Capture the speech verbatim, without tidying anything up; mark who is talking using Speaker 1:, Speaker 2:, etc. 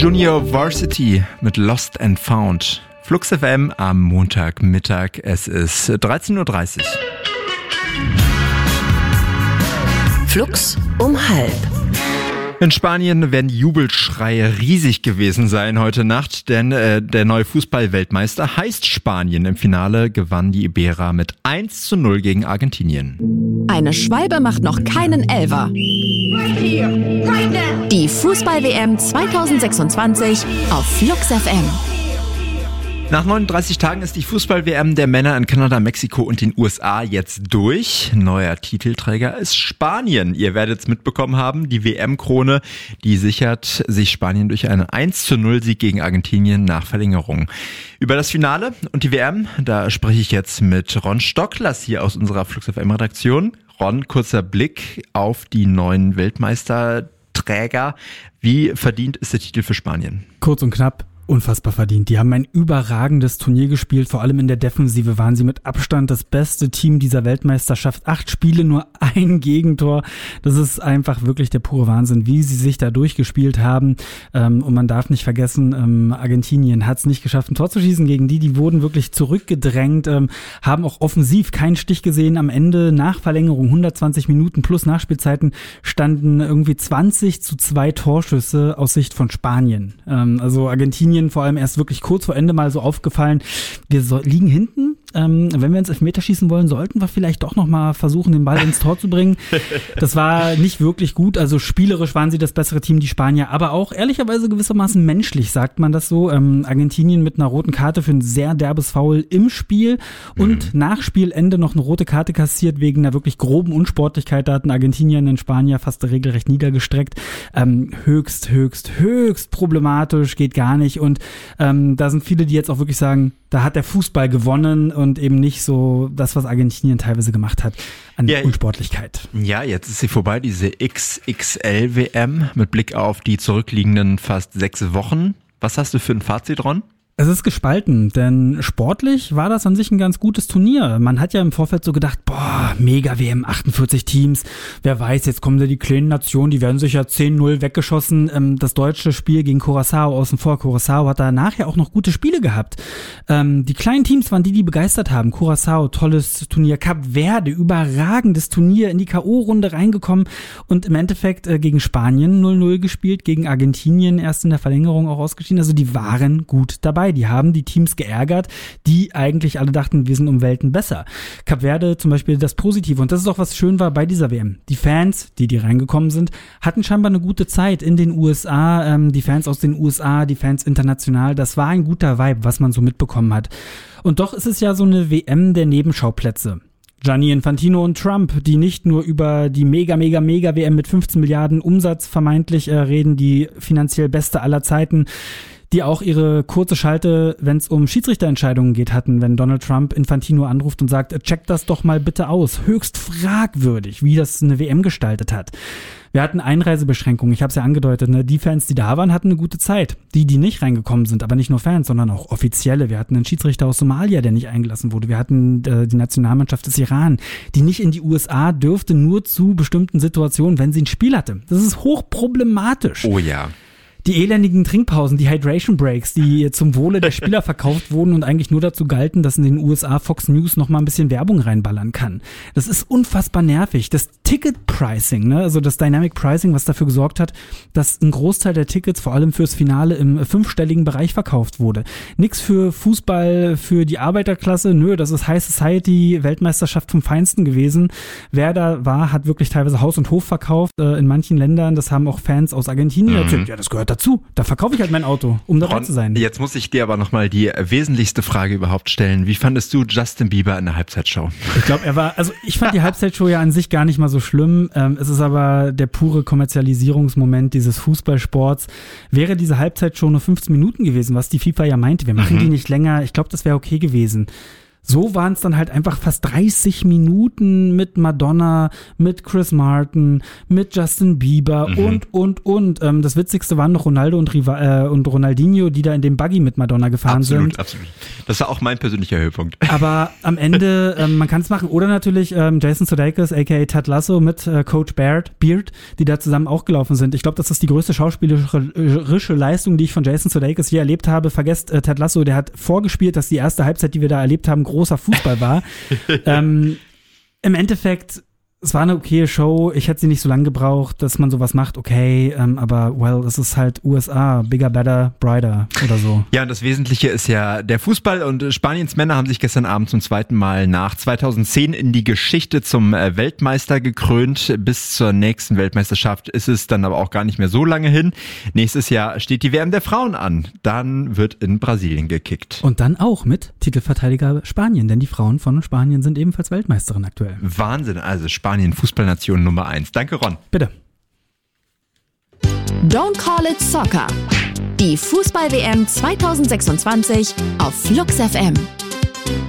Speaker 1: Junior Varsity mit Lost and Found. Flux F M am Montagmittag. Es ist dreizehn Uhr dreißig.
Speaker 2: Flux um halb.
Speaker 1: In Spanien werden die Jubelschreie riesig gewesen sein heute Nacht, denn äh, der neue Fußball-Weltmeister heißt Spanien. Im Finale gewann die Iberer mit eins zu null gegen Argentinien.
Speaker 2: Eine Schwalbe macht noch keinen Elfer. Die Fußball-W M zwanzig sechsundzwanzig auf Flux F M.
Speaker 1: Nach neununddreißig Tagen ist die Fußball-W M der Männer in Kanada, Mexiko und den U S A jetzt durch. Neuer Titelträger ist Spanien. Ihr werdet es mitbekommen haben, die W M-Krone, die sichert sich Spanien durch einen eins zu null Sieg gegen Argentinien nach Verlängerung. Über das Finale und die W M, da spreche ich jetzt mit Ron Stocklers hier aus unserer Flux F M-Redaktion. Ron, kurzer Blick auf die neuen Weltmeisterträger. Wie verdient ist der Titel für Spanien?
Speaker 3: Kurz und knapp. Unfassbar verdient. Die haben ein überragendes Turnier gespielt. Vor allem in der Defensive waren sie mit Abstand das beste Team dieser Weltmeisterschaft. Acht Spiele, nur ein Gegentor. Das ist einfach wirklich der pure Wahnsinn, wie sie sich da durchgespielt haben. Und man darf nicht vergessen, Argentinien hat es nicht geschafft, ein Tor zu schießen gegen die. Die wurden wirklich zurückgedrängt, haben auch offensiv keinen Stich gesehen. Am Ende nach Verlängerung hundertzwanzig Minuten plus Nachspielzeiten standen irgendwie zwanzig zu zwei Torschüsse aus Sicht von Spanien. Also Argentinien vor allem erst wirklich kurz vor Ende mal so aufgefallen, wir so, liegen hinten, ähm, wenn wir ins Elfmeter schießen wollen, sollten wir vielleicht doch nochmal versuchen, den Ball ins Tor zu bringen. Das war nicht wirklich gut, also spielerisch waren sie das bessere Team, die Spanier, aber auch ehrlicherweise gewissermaßen menschlich, sagt man das so. Ähm, Argentinien mit einer roten Karte für ein sehr derbes Foul im Spiel und mhm. nach Spielende noch eine rote Karte kassiert wegen einer wirklich groben Unsportlichkeit. Da hatten Argentinier in den Spanier fast regelrecht niedergestreckt. Ähm, höchst, höchst, höchst problematisch, geht gar nicht. Und ähm, da sind viele, die jetzt auch wirklich sagen, da hat der Fußball gewonnen und eben nicht so das, was Argentinien teilweise gemacht hat an ja, Unsportlichkeit.
Speaker 1: Ja, jetzt ist sie vorbei, diese X X L-W M mit Blick auf die zurückliegenden fast sechs Wochen. Was hast du für ein Fazit, Ron?
Speaker 3: Es ist gespalten, denn sportlich war das an sich ein ganz gutes Turnier. Man hat ja im Vorfeld so gedacht, boah, mega W M, achtundvierzig Teams. Wer weiß, jetzt kommen da die kleinen Nationen, die werden sicher zehn null weggeschossen. Das deutsche Spiel gegen Curaçao außen vor. Curaçao hat da nachher auch noch gute Spiele gehabt. Die kleinen Teams waren die, die begeistert haben. Curaçao, tolles Turnier. Kap Verde, überragendes Turnier, in die K O-Runde reingekommen und im Endeffekt gegen Spanien null null gespielt, gegen Argentinien erst in der Verlängerung auch ausgeschieden. Also die waren gut dabei. Die haben die Teams geärgert, die eigentlich alle dachten, wir sind um Welten besser. Kap Verde zum Beispiel das Positive. Und das ist auch, was schön war bei dieser W M. Die Fans, die die reingekommen sind, hatten scheinbar eine gute Zeit in den U S A. Ähm, die Fans aus den U S A, die Fans international. Das war ein guter Vibe, was man so mitbekommen hat. Und doch ist es ja so eine W M der Nebenschauplätze. Gianni Infantino und Trump, die nicht nur über die mega, mega, mega W M mit fünfzehn Milliarden Umsatz vermeintlich äh, reden, die finanziell beste aller Zeiten, die auch ihre kurze Schalte, wenn es um Schiedsrichterentscheidungen geht, hatten, wenn Donald Trump Infantino anruft und sagt, check das doch mal bitte aus. Höchst fragwürdig, wie das eine W M gestaltet hat. Wir hatten Einreisebeschränkungen, ich habe es ja angedeutet, ne? Die Fans, die da waren, hatten eine gute Zeit. Die, die nicht reingekommen sind, aber nicht nur Fans, sondern auch Offizielle. Wir hatten einen Schiedsrichter aus Somalia, der nicht eingelassen wurde. Wir hatten äh, die Nationalmannschaft des Iran, die nicht in die U S A dürfte, nur zu bestimmten Situationen, wenn sie ein Spiel hatte. Das ist hochproblematisch.
Speaker 1: Oh ja.
Speaker 3: Die elendigen Trinkpausen, die Hydration Breaks, die zum Wohle der Spieler verkauft wurden und eigentlich nur dazu galten, dass in den U S A Fox News noch mal ein bisschen Werbung reinballern kann. Das ist unfassbar nervig. Das Ticket-Pricing, ne, also das Dynamic Pricing, was dafür gesorgt hat, dass ein Großteil der Tickets vor allem fürs Finale im fünfstelligen Bereich verkauft wurde. Nix für Fußball, für die Arbeiterklasse, nö, das ist High Society, Weltmeisterschaft vom Feinsten gewesen. Wer da war, hat wirklich teilweise Haus und Hof verkauft, äh, in manchen Ländern, das haben auch Fans aus Argentinien mhm. erzählt. Ja, das gehört dazu. Da verkaufe ich halt mein Auto, um dabei
Speaker 1: Ron,
Speaker 3: zu sein.
Speaker 1: Jetzt muss ich dir aber nochmal die wesentlichste Frage überhaupt stellen. Wie fandest du Justin Bieber in der Halbzeitshow?
Speaker 3: Ich glaube, er war, also ich fand die Halbzeitshow ja an sich gar nicht mal so schlimm. Ähm, es ist aber der pure Kommerzialisierungsmoment dieses Fußballsports. Wäre diese Halbzeitshow nur fünfzehn Minuten gewesen, was die FIFA ja meinte, wir machen mhm. die nicht länger, ich glaube, das wäre okay gewesen. so waren es dann halt einfach fast dreißig Minuten mit Madonna, mit Chris Martin, mit Justin Bieber mhm. und, und, und. Ähm, das Witzigste waren noch Ronaldo und, Riva- äh, und Ronaldinho, die da in dem Buggy mit Madonna gefahren
Speaker 1: absolut,
Speaker 3: sind.
Speaker 1: Absolut, absolut. Das war auch mein persönlicher Höhepunkt.
Speaker 3: Aber am Ende, ähm, man kann es machen. Oder natürlich ähm, Jason Sudeikis, aka Ted Lasso, mit äh, Coach Beard, Beard, die da zusammen auch gelaufen sind. Ich glaube, das ist die größte schauspielerische Leistung, die ich von Jason Sudeikis je erlebt habe. Vergesst äh, Ted Lasso, der hat vorgespielt, dass die erste Halbzeit, die wir da erlebt haben, großer Fußball war. ähm, im Endeffekt, es war eine okaye Show. Ich hätte sie nicht so lange gebraucht, dass man sowas macht, okay, ähm, aber well, es ist halt U S A, bigger, better, brighter oder so.
Speaker 1: Ja, und das Wesentliche ist ja der Fußball, und Spaniens Männer haben sich gestern Abend zum zweiten Mal nach zweitausendzehn in die Geschichte zum Weltmeister gekrönt. Bis zur nächsten Weltmeisterschaft ist es dann aber auch gar nicht mehr so lange hin. Nächstes Jahr steht die W M der Frauen an. Dann wird in Brasilien gekickt.
Speaker 3: Und dann auch mit Titelverteidiger Spanien, denn die Frauen von Spanien sind ebenfalls Weltmeisterin aktuell.
Speaker 1: Wahnsinn, also Spanien. Spanien, Fußballnation Nummer eins. Danke, Ron.
Speaker 3: Bitte.
Speaker 2: Don't Call It Soccer. Die Fußball-W M zwanzig sechsundzwanzig auf Flux F M.